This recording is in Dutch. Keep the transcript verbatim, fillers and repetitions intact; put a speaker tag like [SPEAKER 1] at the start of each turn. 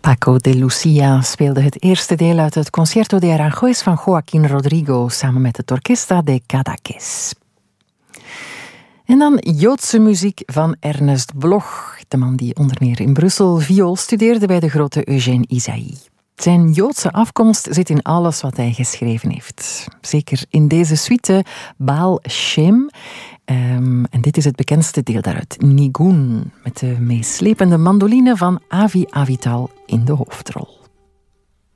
[SPEAKER 1] Paco de Lucia speelde het eerste deel uit het Concierto de Aranjuez van Joaquín Rodrigo samen met het Orquesta de Cadaqués. En dan Joodse muziek van Ernest Bloch, de man die onder meer in Brussel viool studeerde bij de grote Eugène Ysaÿe. Zijn Joodse afkomst zit in alles wat hij geschreven heeft. Zeker in deze suite Baal Shem. Um, en dit is het bekendste deel daaruit, Nigun, met de meeslepende mandoline van Avi Avital in de hoofdrol.